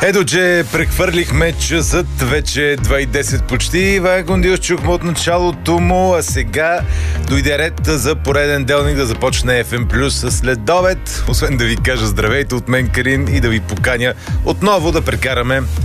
Ето, че прехвърлихме часът, вече 2:10 почти. Вайгондил чухме от началото му, а сега дойде ред за пореден делник да започне FM+, след обед. Освен да ви кажа здравейте от мен, Карин, и да ви поканя отново да прекараме